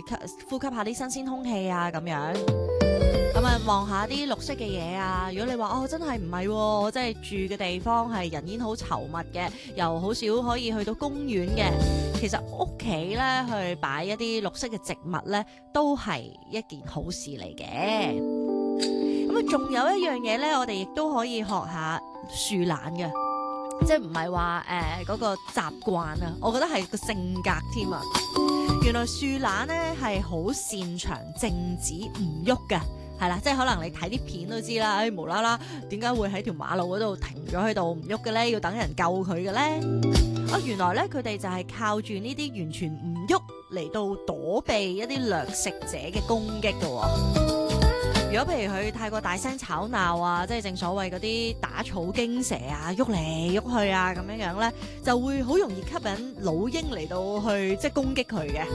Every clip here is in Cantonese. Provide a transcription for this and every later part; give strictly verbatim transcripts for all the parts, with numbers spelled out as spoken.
吸呼吸下啲新鮮空氣啊咁樣。咁啊，望下啲綠色嘅嘢啊！如果你話哦，真係唔係，我真係住嘅地方係人煙好稠密嘅，又好少可以去到公園嘅。其實屋企咧去擺一啲綠色嘅植物咧，都係一件好事嚟嘅。咁啊，仲有一樣嘢咧，我哋亦都可以學下樹懶嘅，即係唔係話誒嗰個習慣啊，我覺得係個性格添啊。原來樹懶咧係好擅長靜止唔喐嘅。係啦，即係可能你睇啲片都知啦，誒、哎、無啦啦點解會喺條馬路嗰度停咗喺度唔喐嘅咧？要等人救佢嘅咧？啊，原來咧佢哋就係靠住呢啲完全唔喐嚟到躲避一啲掠食者嘅攻擊嘅、哦。如果譬如佢太過大聲吵鬧啊，即係正所謂嗰啲打草驚蛇啊，喐嚟喐去啊咁樣樣咧，就會好容易吸引老鷹嚟到去即係攻擊佢嘅。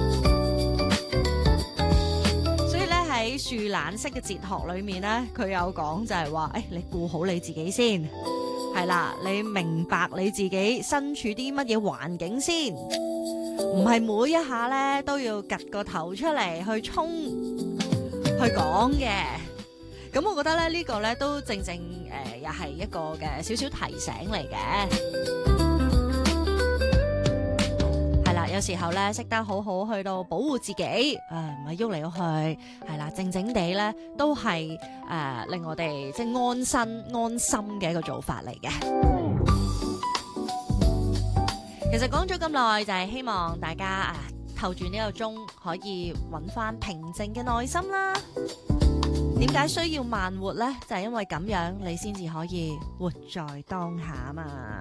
喺樹懶式嘅哲學裏面咧，佢有講就係話，誒、哎，你顧好你自己先，係啦，你明白你自己身處啲乜嘢環境先，唔係每一下咧都要趌個頭出嚟去衝去講嘅。咁我覺得咧呢、這個咧都正正誒、呃，又係一個嘅少少提醒嚟嘅。有時候咧，識得好好去到保護自己，誒唔係喐嚟喐去，係啦，靜靜地咧，都係誒、呃、令我哋即係安身安心嘅一個做法嚟嘅。其實講咗咁耐，就係、是、希望大家啊，透住呢個鐘，可以揾翻平靜嘅內心啦。點解需要慢活呢？就係、是、因為咁樣，你先至可以活在當下嘛。